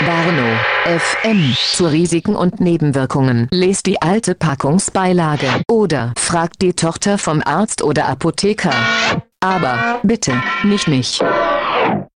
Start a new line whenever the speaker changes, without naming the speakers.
Barno FM zu Risiken und Nebenwirkungen. Lest die alte Packungsbeilage oder fragt die Tochter vom Arzt oder Apotheker. Aber bitte nicht mich.